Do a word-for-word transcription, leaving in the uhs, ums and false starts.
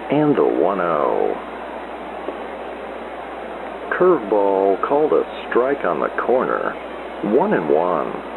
and the one oh. Curveball called a strike on the corner. One and one.